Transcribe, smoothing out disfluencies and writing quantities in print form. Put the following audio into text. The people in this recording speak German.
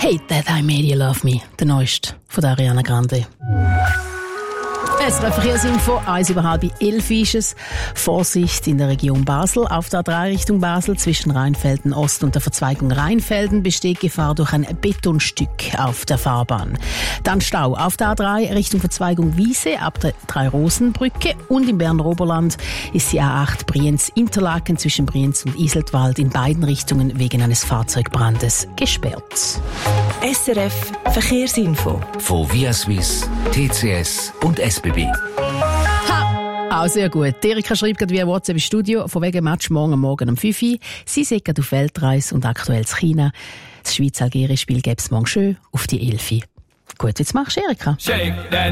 Hate That I Made You Love Me, der neueste von Ariana Grande. SRF Verkehrsinfo, 11:30 ist es. Vorsicht in der Region Basel. Auf der A3 Richtung Basel zwischen Rheinfelden Ost und der Verzweigung Rheinfelden besteht Gefahr durch ein Betonstück auf der Fahrbahn. Dann Stau auf der A3 Richtung Verzweigung Wiese ab der Drei-Rosen-Brücke und im Berner Oberland ist die A8 Brienz-Interlaken zwischen Brienz und Iseltwald in beiden Richtungen wegen eines Fahrzeugbrandes gesperrt. SRF Verkehrsinfo von Viaswiss, TCS und SBB. Auch sehr gut. Erika schreibt gerade via WhatsApp im Studio, von wegen Match morgen um 5 Uhr. Sie sind gerade auf Weltreise und aktuell in China. Das Schweiz-Algerien-Spiel gäbe es morgen schön auf die 11 Uhr. Gut, jetzt machst du, Erika.